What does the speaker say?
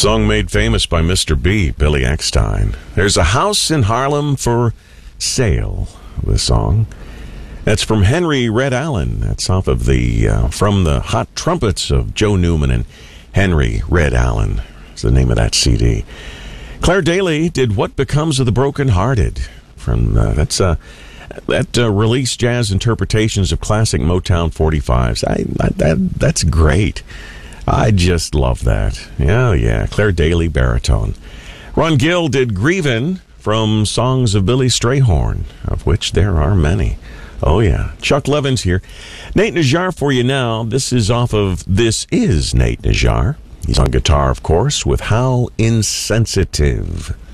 Song made famous by Mr. B, Billy Eckstine. There's a house in Harlem for sale, the song. That's from Henry Red Allen. That's off of From the Hot Trumpets of Joe Newman and Henry Red Allen. That's the name of that CD. Claire Daly did What Becomes of the Broken Hearted. That released jazz interpretations of classic Motown 45s. That's great. I just love that. Yeah. Claire Daly, baritone. Ron Gill did Grievin' from Songs of Billy Strayhorn, of which there are many. Oh, yeah. Chuck Levin's here. Nate Najjar for you now. This is This Is Nate Najjar. He's on guitar, of course, with How Insensitive.